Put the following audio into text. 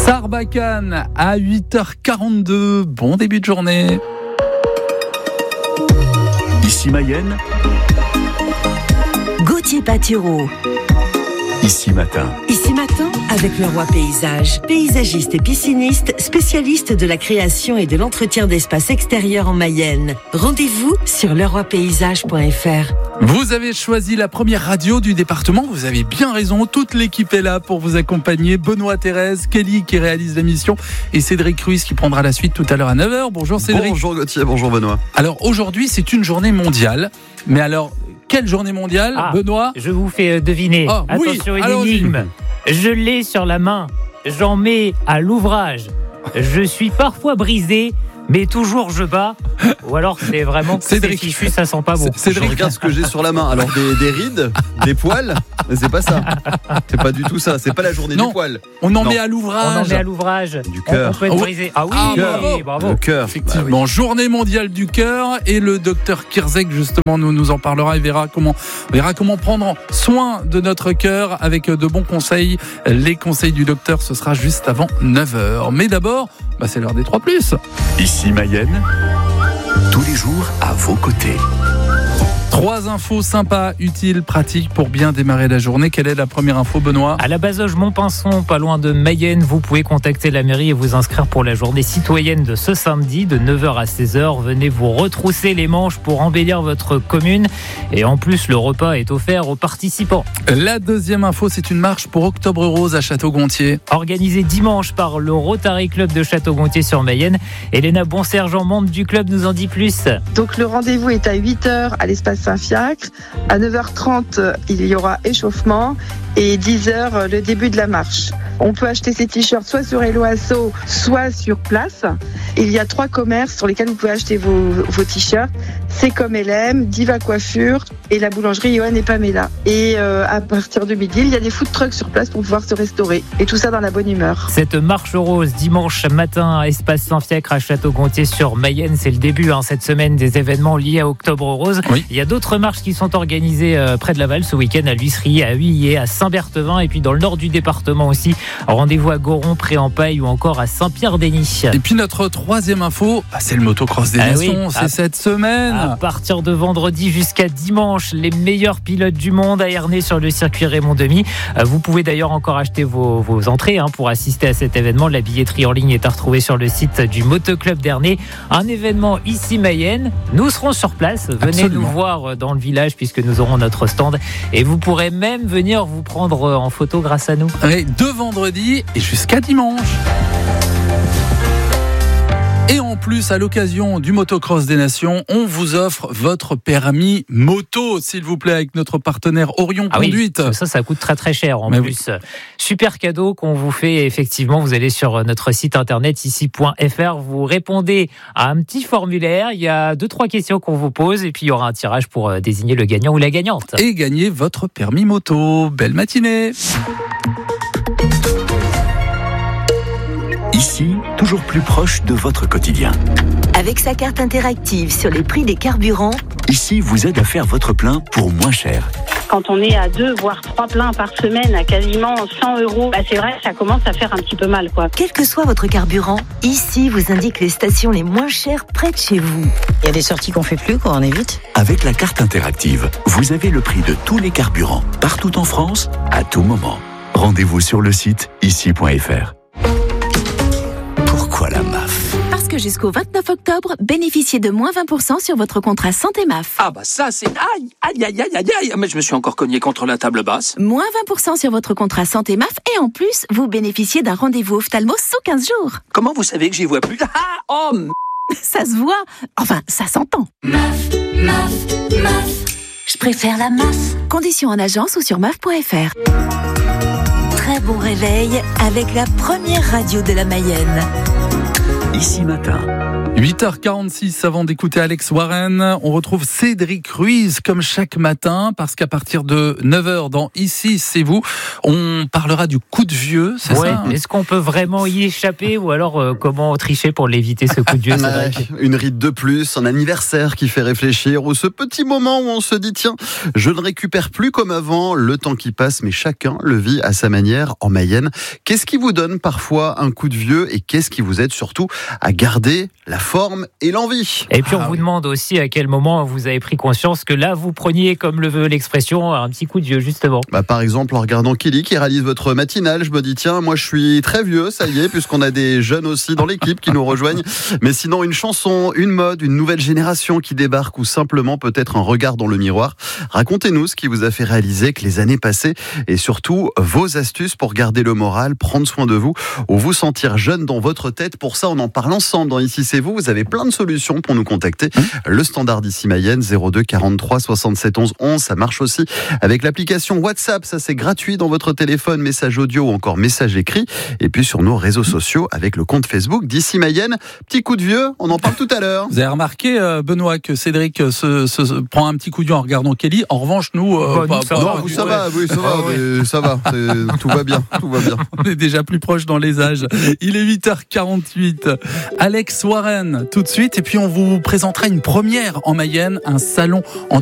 Sarbacane à 8h42. Bon début de journée. Ici Mayenne. Gauthier Patireau. Ici Matin. Ici Matin, avec Leroy Paysage. Paysagiste et pisciniste, spécialiste de la création et de l'entretien d'espaces extérieurs en Mayenne. Rendez-vous sur leroypaysage.fr. Vous avez choisi la première radio du département, vous avez bien raison, toute l'équipe est là pour vous accompagner. Benoît, Thérèse, Kelly qui réalise l'émission et Cédric Ruiz qui prendra la suite tout à l'heure à 9h. Bonjour Cédric. Bonjour Gauthier, bonjour Benoît. Alors aujourd'hui c'est une journée mondiale, mais alors quelle journée mondiale, Benoît? Je vous fais deviner. Attention, une énigme. Je l'ai sur la main, j'en mets à l'ouvrage. Je suis parfois brisé, mais toujours je bats. Ou alors c'est vraiment que c'est fichu, ça sent pas bon. Cédric, regarde ce que j'ai sur la main. Alors des rides, des poils, mais c'est pas ça. C'est pas du tout ça. C'est pas la journée du poil. On en met à l'ouvrage. On en met à l'ouvrage. Du cœur. On peut être brisé. Ah oui, bravo. Le cœur. Effectivement, journée mondiale du cœur. Et le docteur Kirzek justement nous en parlera et verra comment prendre soin de notre cœur avec de bons conseils. Les conseils du docteur, ce sera juste avant 9h. Mais d'abord, c'est l'heure des 3+. Ici Mayenne. Tous les jours à vos côtés. 3 infos sympas, utiles, pratiques pour bien démarrer la journée. Quelle est la première info, Benoît ? À la Bazoge Montpinçon, pas loin de Mayenne, vous pouvez contacter la mairie et vous inscrire pour la journée citoyenne de ce samedi de 9h à 16h. Venez vous retrousser les manches pour embellir votre commune. Et en plus, le repas est offert aux participants. La deuxième info, c'est une marche pour Octobre Rose à Château-Gontier. Organisée dimanche par le Rotary Club de Château-Gontier sur Mayenne. Elena Bonsergent, membre du club, nous en dit plus. Donc le rendez-vous est à 8h à l'espace Saint-Fiacre. À 9h30, il y aura échauffement et 10h, le début de la marche. On peut acheter ces t-shirts soit sur Hello Asso, soit sur place. Il y a 3 commerces sur lesquels vous pouvez acheter vos t-shirts. C'est comme LM, Diva Coiffure et la boulangerie Johan et Pamela. Et à partir de midi, il y a des food trucks sur place pour pouvoir se restaurer. Et tout ça dans la bonne humeur. Cette marche rose dimanche matin à Espace Saint-Fiacre à Château-Gontier sur Mayenne, c'est le début cette semaine des événements liés à Octobre Rose. Oui. Il y a d'autres marches qui sont organisées près de Laval ce week-end à l'Huisserie, à Huillet, à Saint-Berthevin et puis dans le nord du département aussi. Rendez-vous à Goron, Pré-en-Paille ou encore à Saint-Pierre-des-Nies. Et puis notre troisième info, c'est le motocross des Nations, c'est cette semaine. À partir de vendredi jusqu'à dimanche, les meilleurs pilotes du monde à Ernée sur le circuit Raymond Demy. Vous pouvez d'ailleurs encore acheter vos entrées pour assister à cet événement. La billetterie en ligne est à retrouver sur le site du Motoclub d'Ernée. Un événement ici Mayenne. Nous serons sur place. Venez Absolument. nous voir dans le village puisque nous aurons notre stand. Et vous pourrez même venir vous prendre en photo grâce à nous. Oui, de vendredi et jusqu'à dimanche. Et en plus, à l'occasion du Motocross des Nations, on vous offre votre permis moto, s'il vous plaît, avec notre partenaire Orion Conduite. Oui, ça coûte très très cher en plus. Oui. Super cadeau qu'on vous fait, effectivement. Vous allez sur notre site internet ici.fr, vous répondez à un petit formulaire. Il y a 2-3 questions qu'on vous pose et puis il y aura un tirage pour désigner le gagnant ou la gagnante. Et gagner votre permis moto. Belle matinée. Ici, toujours plus proche de votre quotidien. Avec sa carte interactive sur les prix des carburants, Ici vous aide à faire votre plein pour moins cher. Quand on est à 2 voire 3 pleins par semaine à quasiment 100 €, c'est vrai que ça commence à faire un petit peu mal, quoi. quel que soit votre carburant, ici vous indique les stations les moins chères près de chez vous. Il y a des sorties qu'on fait plus quand on est vite. Avec la carte interactive, vous avez le prix de tous les carburants, partout en France, à tout moment. Rendez-vous sur le site ici.fr. Pourquoi la MAF ? Parce que jusqu'au 29 octobre, bénéficiez de moins 20% sur votre contrat santé MAF. Ah ça c'est... Aïe, mais je me suis encore cogné contre la table basse. Moins 20% sur votre contrat santé MAF et en plus, vous bénéficiez d'un rendez-vous ophtalmo sous 15 jours. Comment vous savez que j'y vois plus? Ça se voit, enfin ça s'entend. MAF, je préfère la MAF. Conditions en agence ou sur maf.fr. Très bon réveil avec la première radio de la Mayenne. Ici Matin. 8h46 avant d'écouter Alex Warren, on retrouve Cédric Ruiz comme chaque matin parce qu'à partir de 9h dans Ici c'est vous, on parlera du coup de vieux, c'est ça ? Est-ce qu'on peut vraiment y échapper ou alors comment tricher pour l'éviter ce coup de vieux, Cédric ? Une ride de plus, un anniversaire qui fait réfléchir ou ce petit moment où on se dit tiens, je ne récupère plus comme avant, le temps qui passe mais chacun le vit à sa manière en Mayenne. Qu'est-ce qui vous donne parfois un coup de vieux et qu'est-ce qui vous aide surtout à garder la forme et l'envie. Et puis on vous demande aussi à quel moment vous avez pris conscience que là vous preniez, comme le veut l'expression, un petit coup de vieux justement. Par exemple en regardant Kelly qui réalise votre matinale, je me dis tiens, moi je suis très vieux, ça y est, puisqu'on a des jeunes aussi dans l'équipe qui nous rejoignent. Mais sinon une chanson, une mode, une nouvelle génération qui débarque ou simplement peut-être un regard dans le miroir. Racontez-nous ce qui vous a fait réaliser que les années passées et surtout vos astuces pour garder le moral, prendre soin de vous ou vous sentir jeune dans votre tête. Pour ça on en parle ensemble dans Ici c'est vous. Vous avez plein de solutions pour nous contacter. Le standard d'Ici Mayenne 02 43 67 11 11. Ça marche aussi avec l'application WhatsApp. Ça c'est gratuit dans votre téléphone, message audio ou encore message écrit. Et puis sur nos réseaux sociaux avec le compte Facebook d'Ici Mayenne. Petit coup de vieux, on en parle tout à l'heure. Vous avez remarqué Benoît que Cédric se prend un petit coup de vieux en regardant Kelly. En revanche nous ça va, tout va bien. On est déjà plus proche dans les âges. Il est 8h48. Alex Warren tout de suite et puis on vous présentera une première en Mayenne, un salon en